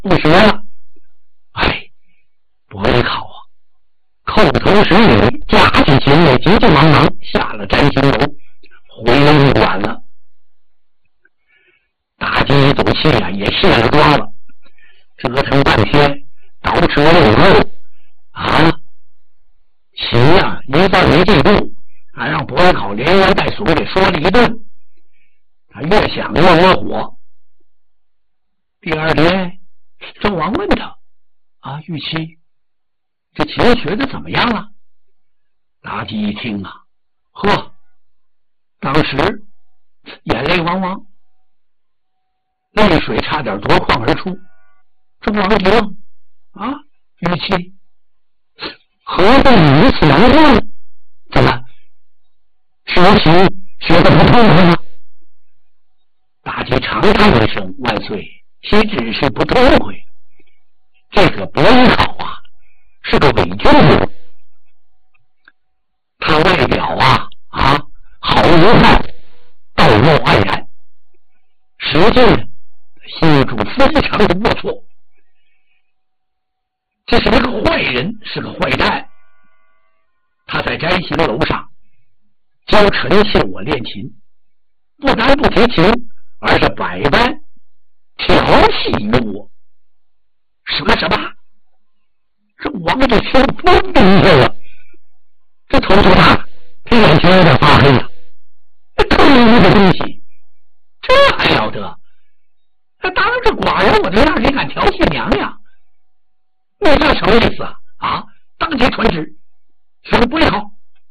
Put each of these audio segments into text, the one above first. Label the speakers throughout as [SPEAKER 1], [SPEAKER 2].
[SPEAKER 1] 不学了。哎，伯邑考啊，叩头施礼，夹起琴来，急急忙忙下了占星楼，回了馆了。大吉一走气啊，也卸了妆了，折腾半天，倒车了以后啊，琴啊一再没记住，还让伯邑考连言带俗的说了一顿。他越想越火。第二天，纣王问他啊，玉妻，这琴学的怎么样了？妲己一听啊，呵，当时眼泪汪汪，泪水差点夺眶而出。纣王一愣啊，玉妻，何必如此难过呢？怎么学琴学的不痛快吗？妲己长叹一声，万岁，岂只是不痛快，这个伯邑考啊是个伪君子，他外表啊好如汉，道貌岸然，实际心中非常的龌龊，这是一个坏人，是个坏蛋。他在摘星楼上教臣妾我练琴，不但不提琴，而是百般调戏于我。什么？这王就听疯了了，这头多大，他眼睛有点发黑了。这特无的东西，这还了得？他当着寡人我就让人敢调戏娘娘，你这什么意思啊？当街传旨，学的不好。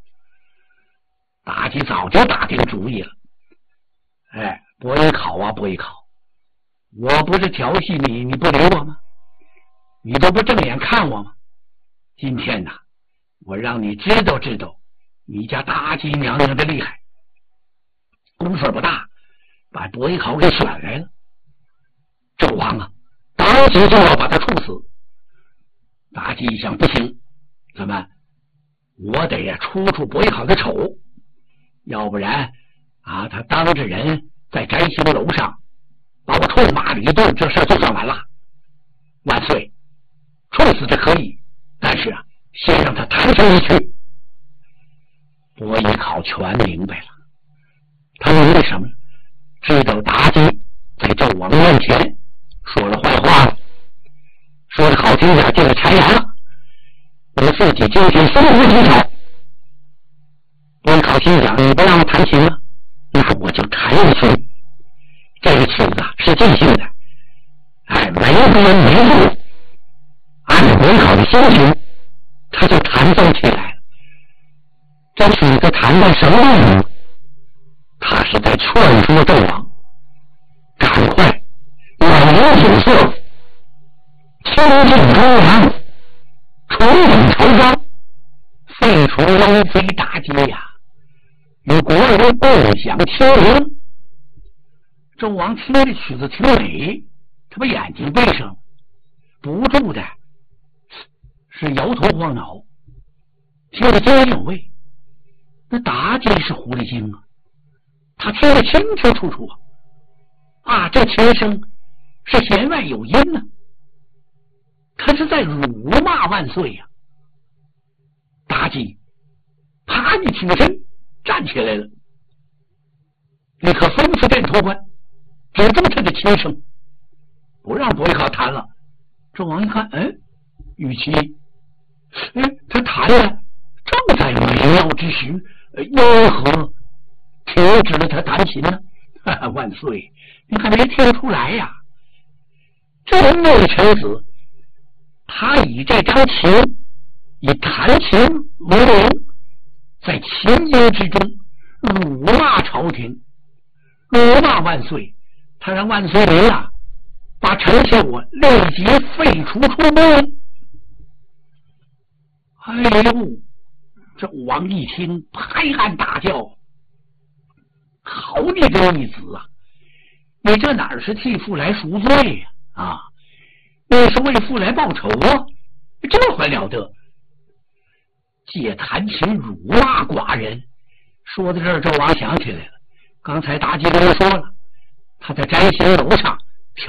[SPEAKER 1] 妲己早就打定主意了。哎，伯邑考啊，伯邑考，我不是调戏你，你不理我吗？你都不正眼看我吗？今天呢，我让你知道知道你家妲己娘娘的厉害。功夫不大，把伯邑考给选来了。纣王啊，当即就要把他处死。妲己一想，不行，怎么我得呀出伯邑考的丑，要不然啊，他当着人在摘星楼上把我臭骂了一顿，这事就算完了。万岁，处死他可以，但是啊，先让他弹上一去。伯邑考全明白了，他明白什么？知道妲己在纣王面前说了坏话了，说的好听点进了谗言了，我自己今天身无技巧。伯邑考心想，你不让我弹琴了，那我就弹一曲。这个曲子是即兴的，哎，没歌没路，按伯邑考的心情，他就弹奏起来了。这曲子弹到什么内容？他是在劝说纣王赶快远离酒色，清净中阳，重整朝纲，废除王妃妲己呀，与国人共享清明。纣王听这曲子挺美，他把眼睛闭上，不住的是摇头晃脑，听得津津有味。那妲己是狐狸精啊，他听得清清楚楚啊，这琴声是弦外有音呢，他是在辱骂万岁呀。妲己啪一挺身站起来了，立刻吩咐殿托官止住他的琴声，不让伯邑考弹了。纣王一看，玉妻，他弹了，正在美妙之时，因何停止了他弹琴呢？万岁，你还没听出来呀？这位臣子，他以这张琴，以弹琴为荣，在琴音之中辱骂朝廷，辱骂万岁。他让万岁您啊，把臣妾我立即废除出宫。哎呦，纣王一听，拍案大叫：好你这逆子啊！你这哪是替父来赎罪呀？啊，你是为父来报仇啊！这还了得！借弹琴辱骂寡人。说到这儿，纣王想起来了，刚才妲己跟他说了，他在摘星楼上